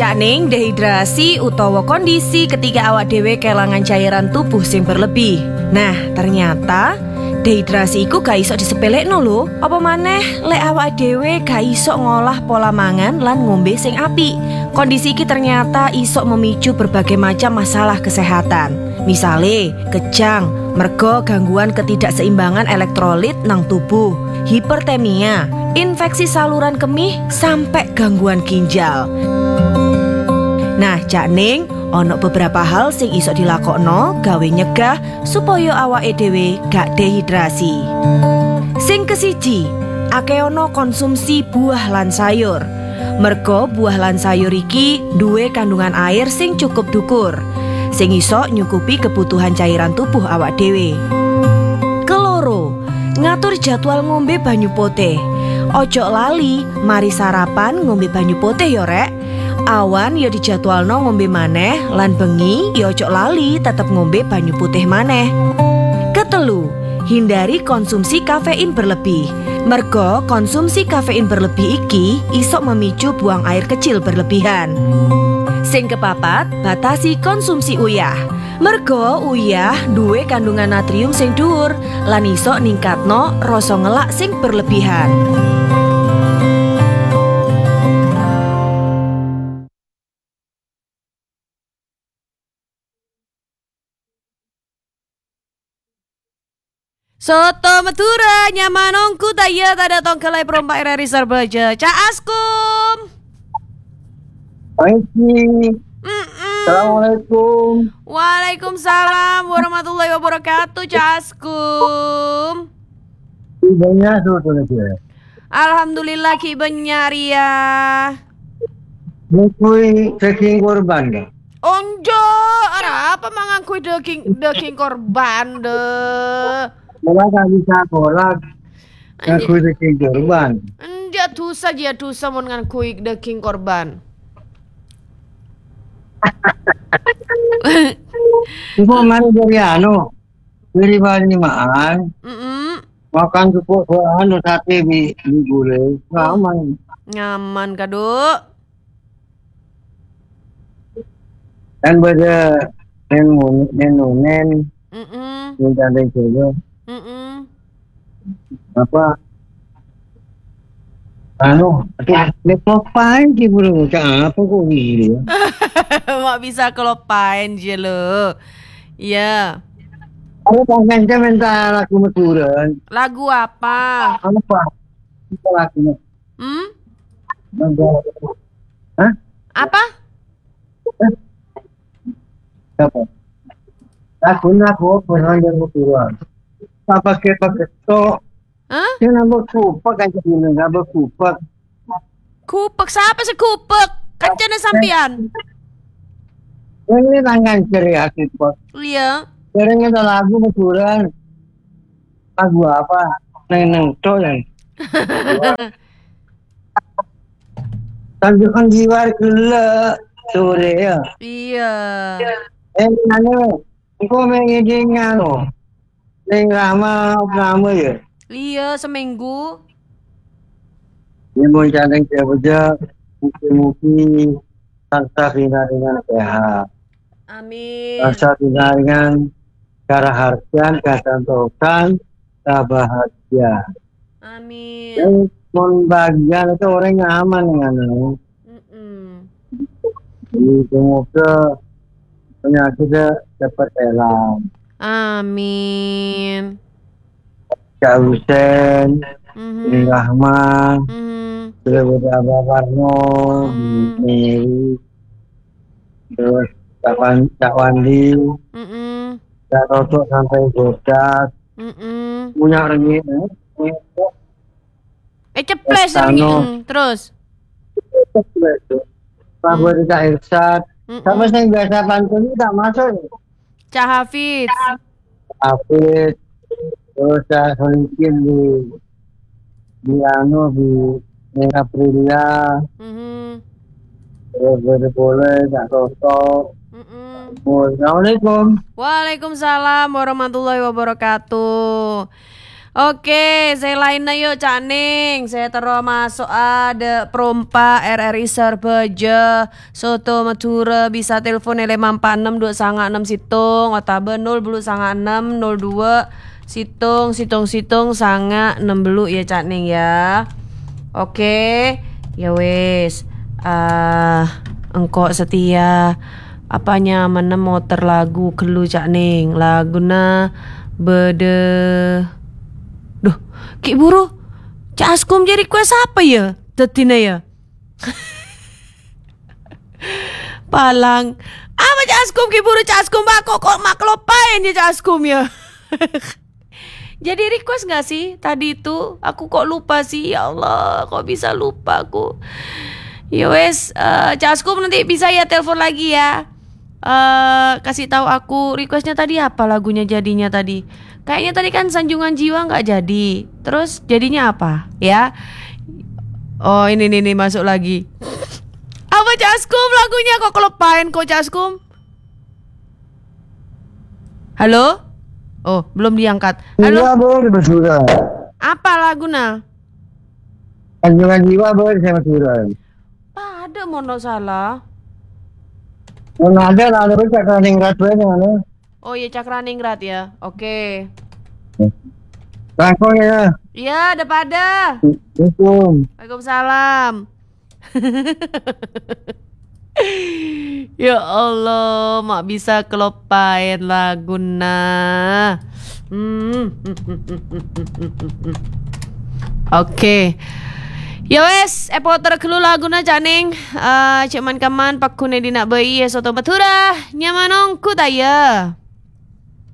Cakning dehidrasi utawa kondisi ketika awak dhewe kelangan cairan tubuh sing berlebih. Nah, ternyata dehidrasi iku gak iso disepelekno lho. Apa maneh lek awak dhewe gak iso ngolah pola mangan lan ngombe sing apik. Kondisi iki ternyata iso memicu berbagai macam masalah kesehatan. Misale, kejang, mergo gangguan ketidakseimbangan elektrolit nang tubuh, hipertemia, infeksi saluran kemih, sampai gangguan ginjal. Nah, Cakning, ono beberapa hal sing iso dilakokno gawe nyegah supaya awake dhewe gak dehidrasi. Sing kesiji, akeh ono konsumsi buah lan sayur. Merga buah lan sayur iki duwe kandungan air sing cukup dhuwur, sing iso nyukupi kebutuhan cairan tubuh awak dhewe. Keloro, ngatur jadwal ngombe banyu putih. Ojo lali mari sarapan ngombe banyu putih yo rek. Awan ya dijadwalno ngombe maneh, lan bengi ya ojo lali tetep ngombe banyu putih maneh. Ketelu, hindari konsumsi kafein berlebih. Merga konsumsi kafein berlebih iki iso memicu buang air kecil berlebihan. Sing kepapat, batasi konsumsi uyah. Merga uyah duwe kandungan natrium sing dhuwur lan iso ningkatno rasa ngelak sing berlebihan. Soto Madura nyamanongku taya tada tong kelai perompak RRI Sarbaja. Cak Askum. Assalamualaikum. Waalaikumsalam warahmatullahi wabarakatuh. Cak Askum. Ibanya sebetulnya dia. Alhamdulillah kibenya ria. Mukui daging korban dah. Onjo, ada apa mangan kue daging korban deh. Malah tak bisa kolak. Aku daging korban. Dia dosa dia dosa dengan kue daging korban. Ibu mari dari dari Banyumaan. Makan cukup sate di gulai. Nyaman. Nyaman kado. Dan pada nenen. Minta juga. Apa? Lepopain sih bro, apa kok gini? Mak bisa kelopain je lo. Iya. Aku pengen minta lagu Maduran. Lagu apa? Apa? Kita lagunya. Hah? Apa? Apa? Lagu pernah yang Maduran. Apa pakai to? Hah? Yang nama kupak aja gini, nama kupak. Kupek siapa sih kupek? Kancana sampian. Ini tangan ceria kupak. Iya. Sekarang ada lagu Maduran. Lagu apa? Neng to yang. Tanjukan jiwa gila sore ya. Iya. Nane, engkau mengidingnya lo. Neng lama ya. Iya, seminggu. Ini mau cadang kerja, mungkin rasa bina dengan sehat. Amin. Rasa bina dengan cara hargan, kesantokan, bahagia. Amin. Dan bagian itu orang yang aman dengan lo. Jadi semoga penyakitnya dapat hilang. Amin. Cak Husen, Ini Rahman, terus Abah Warno, Mary, terus Cak Wandi, Cak Toto sampai Godak, punya rengit, Ceples rengit, terus. Pak Budi Cak Irsad, sama yang biasa pantun ini tak masuk. Cak Hafiz. Hafiz, terus Cak Solikin di Aprilia, terus boleh Cak Toto. Assalamualaikum. Waalaikumsalam warahmatullahi wabarakatuh. Oke, saya lain na yuk Cak Ning. Saya terus masuk ada perompa RRI Serbeja Soto Madura bisa telepon 546 situng atau 0 situng sanga 6 belu ya Cak Ning ya. Oke, ya wes. Engkau setia apanya mana motor lagu kelu Cak Ning laguna bede. Duh, Ki Buru, Cak Askum jadi request apa ya? Tetina ya. Palang. Apa Cak Askum Ki Buru Cak Askum kok mak kelopain ya Cak Askum ya. Jadi request gak sih tadi itu? Aku kok lupa sih, ya Allah, kok bisa lupa aku. Ya wes, Cak Askum nanti bisa ya telepon lagi ya. Kasih tahu aku requestnya tadi apa lagunya jadinya tadi. Kayaknya tadi kan Sanjungan Jiwa nggak jadi. Terus jadinya apa? Ya. Oh ini masuk lagi. Apa Cak Askum lagunya kok kelupain kok Cak Askum? Halo? Oh belum diangkat. Halo? Jiwa boleh Madura. Apa laguna? Sanjungan Jiwa boleh saya Madura. Ada mono salah. Ada lalu Cakraningrat mana? Oh iya Cakraningrat ya. Oke. Langsung ya. Iya, ada pada. Assalamualaikum. Waalaikumsalam. Ya Allah, mak bisa kelopain laguna. Oke. Ya wes, epoter kelu laguna Caning. Cuman kaman pakune dinak bayi soto Madura. Nyamanong ku taya.